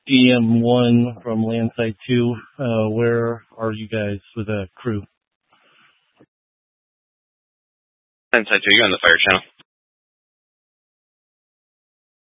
DM1 from Landside 2. Where are you guys with a crew? Landside 2, you're on the fire channel.